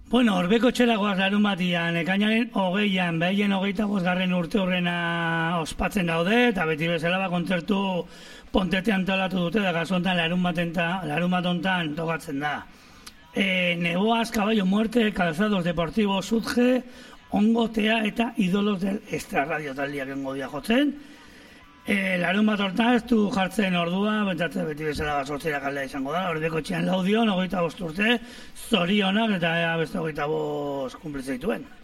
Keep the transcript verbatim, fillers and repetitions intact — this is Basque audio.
Bueno, Orbeko txeragoaz larun batian, ekainaren hogeian, behien hogeita bosgarren urte horrena ospatzen daude, eta beti bezala ba, kontzertu Pontete antolatu dute, da gazontan larun batontan tokatzen da. E, Neboaz, Caballo Muerte, Calzados Deportivos, Sudge, Ongotea eta Idolos del Extrarradio taldiak engo dia jotzen. E, larun bat hortan ez du jartzen ordua, bentatzen beti bezala sortzera kaldea izango da, Orbeko txian laudion, hogeita bost urte, zorionak eta ea beste hogeita bost kumplitzen dituen.